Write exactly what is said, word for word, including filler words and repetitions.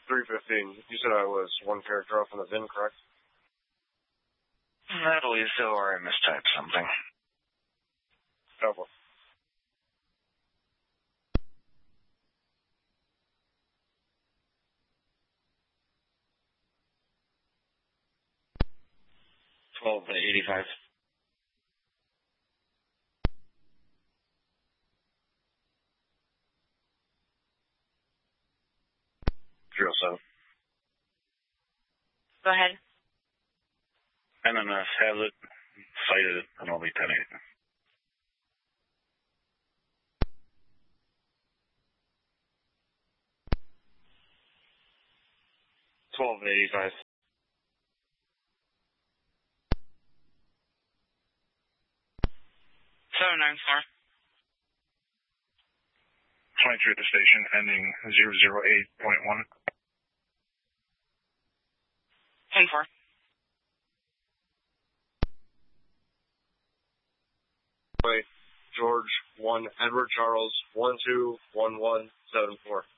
three fifteen. You said I was one character off on the V I N, correct? I believe so, or I mistyped something. Double. twelve by eighty-five. three oh seven. Go ahead. M M S has it, cited it, and I'll be ten eight. twelve eighty-five. seven nine four. twenty-three at the station, ending zero zero eight point one. ten four. Wait, George one, Edward Charles one two one one seven four.